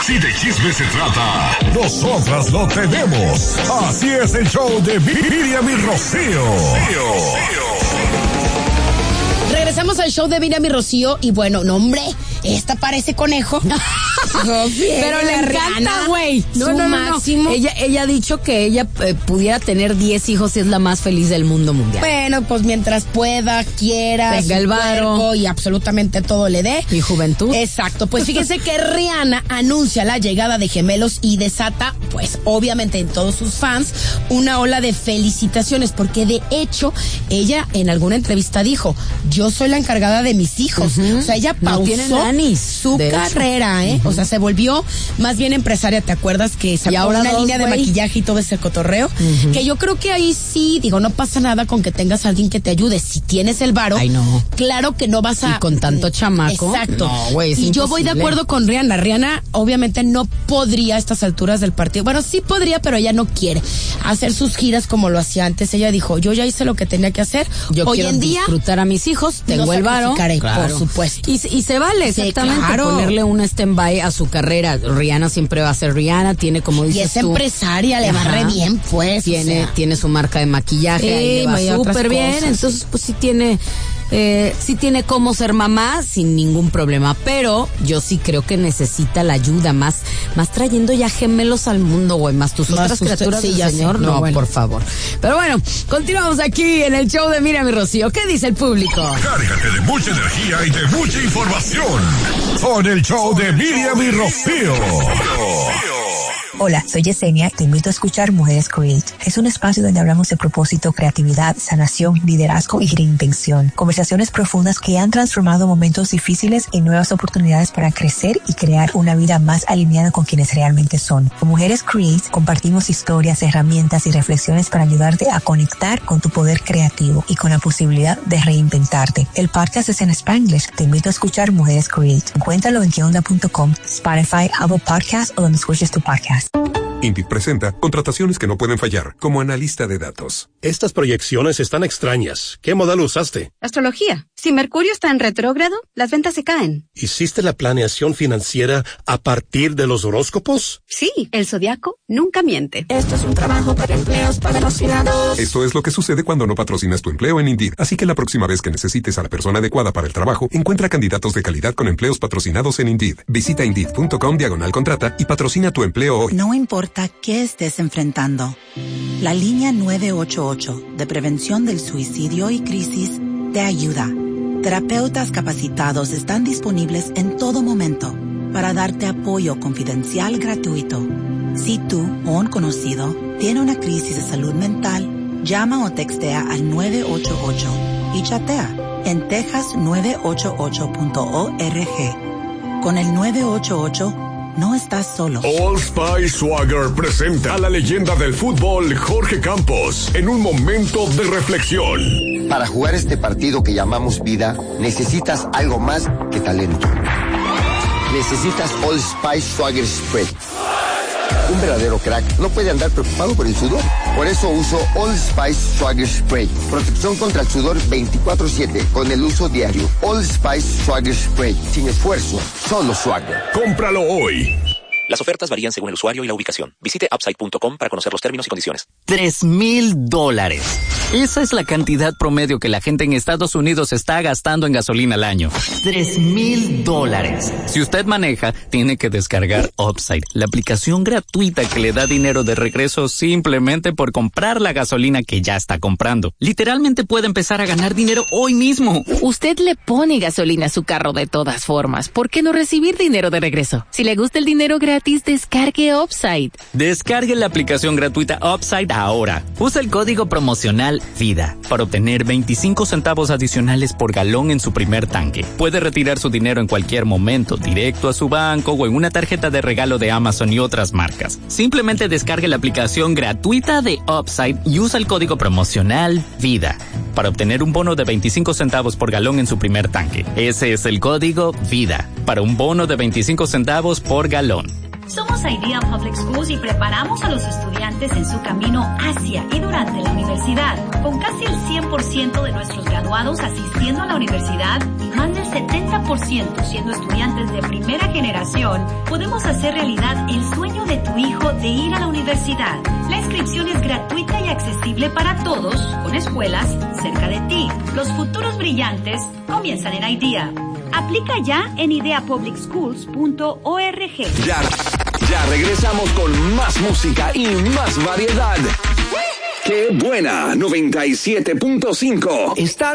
Si de chisme se trata, nosotras lo tenemos. Así es el show de Miriam y Rocío. Regresamos al show de Miriam y Rocío y bueno, no hombre, esta parece conejo. Pero le encanta, güey. No, máximo. Ella ha dicho que ella pudiera tener 10 hijos y es la más feliz del mundo mundial. Bueno, pues mientras pueda, quiera, tenga el varo y absolutamente todo le dé. Y juventud. Exacto. Pues fíjense que Rihanna anuncia la llegada de gemelos y desata, pues obviamente en todos sus fans, una ola de felicitaciones, porque de hecho, ella en alguna entrevista dijo, yo soy la encargada de mis hijos. O sea, ella pausó su carrera, O sea, se volvió más bien empresaria, ¿te acuerdas? Que sacó una línea de maquillaje y todo ese cotorreo. Que yo creo que ahí sí, digo, no pasa nada con que tengas a alguien que te ayude. Si tienes el varo, claro que no vas a... Y con tanto chamaco. Exacto. No, güey, y yo voy de acuerdo con Rihanna. Rihanna obviamente no podría a estas alturas del partido. Bueno, sí podría, pero ella no quiere hacer sus giras como lo hacía antes. Ella dijo, yo ya hice lo que tenía que hacer. Yo hoy quiero en día disfrutar a mis hijos, tengo el varo. Claro. Por supuesto. Y se vale exactamente ponerle un stand-by a su carrera. Rihanna siempre va a ser Rihanna, tiene como dices tú. Y es empresaria, le va re bien, pues. Tiene su marca de maquillaje, ahí le va súper bien. Entonces, pues sí tiene cómo ser mamá sin ningún problema. Pero yo sí creo que necesita la ayuda, más trayendo ya gemelos al mundo, güey, más tus otras criaturas del Señor. No, bueno. Por favor. Pero bueno, continuamos aquí en el show de Miriam y Rocío. ¿Qué dice el público? Cárgate de mucha energía y de mucha información con el show de Miriam y Rocío. Hola, soy Yesenia y te invito a escuchar Mujeres Create. Es un espacio donde hablamos de propósito, creatividad, sanación, liderazgo y reinvención. Conversaciones profundas que han transformado momentos difíciles en nuevas oportunidades para crecer y crear una vida más alineada con quienes realmente son. Con Mujeres Create compartimos historias, herramientas y reflexiones para ayudarte a conectar con tu poder creativo y con la posibilidad de reinventarte. El podcast es en Spanglish. Te invito a escuchar Mujeres Create. Encuéntralo en queonda.com, Spotify, Apple Podcasts o donde escuches tu podcast. Indeed presenta contrataciones que no pueden fallar, como analista de datos. Estas proyecciones están extrañas. ¿Qué modal usaste? Astrología. Si Mercurio está en retrógrado, las ventas se caen. ¿Hiciste la planeación financiera a partir de los horóscopos? Sí, el zodiaco nunca miente. Esto es un trabajo para empleos patrocinados. Esto es lo que sucede cuando no patrocinas tu empleo en Indeed. Así que la próxima vez que necesites a la persona adecuada para el trabajo, encuentra candidatos de calidad con empleos patrocinados en Indeed. Visita Indeed.com/contrata y patrocina tu empleo hoy. No importa qué estés enfrentando, la línea 988 de prevención del suicidio y crisis te ayuda. Terapeutas capacitados están disponibles en todo momento para darte apoyo confidencial gratuito. Si tú o un conocido tiene una crisis de salud mental, llama o textea al 988 y chatea en texas988.org. Con el 988 no estás solo. Old Spice Swagger presenta a la leyenda del fútbol Jorge Campos en un momento de reflexión. Para jugar este partido que llamamos vida, necesitas algo más que talento. Necesitas Old Spice Swagger Spray. Un verdadero crack no puede andar preocupado por el sudor. Por eso uso Old Spice Swagger Spray. Protección contra el sudor 24/7 con el uso diario. Old Spice Swagger Spray. Sin esfuerzo, solo swagger. Cómpralo hoy. Las ofertas varían según el usuario y la ubicación. Visite Upside.com para conocer los términos y condiciones. $3,000. Esa es la cantidad promedio que la gente en Estados Unidos está gastando en gasolina al año. $3,000. Si usted maneja, tiene que descargar Upside, la aplicación gratuita que le da dinero de regreso simplemente por comprar la gasolina que ya está comprando. Literalmente puede empezar a ganar dinero hoy mismo. Usted le pone gasolina a su carro de todas formas. ¿Por qué no recibir dinero de regreso? Si le gusta el dinero gratis, descargue Upside. Descargue la aplicación gratuita Upside ahora. Usa el código promocional VIDA para obtener 25 centavos adicionales por galón en su primer tanque. Puede retirar su dinero en cualquier momento, directo a su banco o en una tarjeta de regalo de Amazon y otras marcas. Simplemente descargue la aplicación gratuita de Upside y usa el código promocional VIDA para obtener un bono de 25 centavos por galón en su primer tanque. Ese es el código VIDA para un bono de 25 centavos por galón. Somos Idea Public Schools y preparamos a los estudiantes en su camino hacia y durante la universidad. Con casi el 100% de nuestros graduados asistiendo a la universidad y más del 70% siendo estudiantes de primera generación, podemos hacer realidad el sueño de tu hijo de ir a la universidad. La inscripción es gratuita y accesible para todos, con escuelas cerca de ti. Los futuros brillantes comienzan en IDEA. Aplica ya en ideapublicschools.org. Ya regresamos con más música y más variedad. ¡Qué buena! 97.5. Está